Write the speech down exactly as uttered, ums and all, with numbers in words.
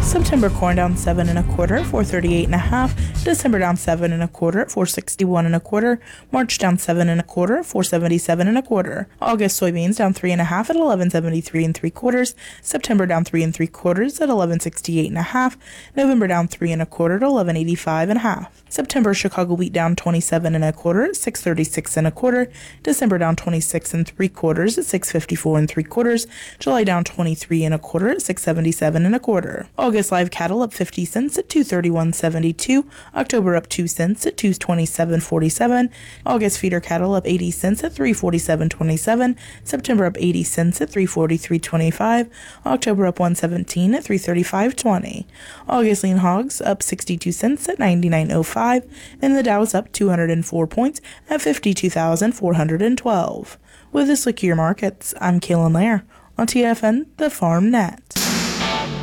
September corn down seven and a quarter at four thirty-eight and a half. December down seven and a quarter at four sixty-one and a quarter. March down seven and a quarter at four seventy-seven and a quarter. August soybeans down three and a half at eleven seventy-three and three quarters. September down three and three quarters at eleven sixty-eight and a half. November down three and a quarter at eleven eighty-five and a half. September Chicago wheat down twenty-seven and a quarter at six thirty-six and a quarter. December down twenty-six and three quarters at six fifty-four and three quarters. July down twenty-three and a quarter at six seventy-seven and a quarter. August live cattle up fifty cents at two thirty-one seventy-two. October up two cents at two twenty-seven forty-seven. August feeder cattle up eighty cents at three forty-seven twenty-seven. September up eighty cents at three forty-three twenty-five. October up one seventeen at three thirty-five twenty. August lean hogs up sixty-two cents at ninety-nine oh five. And the Dow's up two hundred four points at fifty-two thousand four hundred twelve. With this look at your markets, I'm Kaylin Lair on T F N, the Farm Net.